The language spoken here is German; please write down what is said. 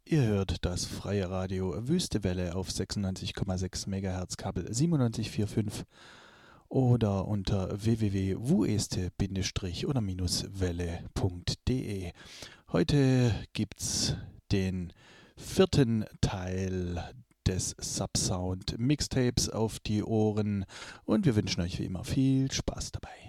Ihr hört das freie Radio Wüste Welle auf 96,6 MHz, Kabel 97,45 oder unter www.wueste-oder-welle.de. Heute gibt's den vierten Teil des Subsound Mixtapes auf die Ohren und wir wünschen euch wie immer viel Spaß dabei.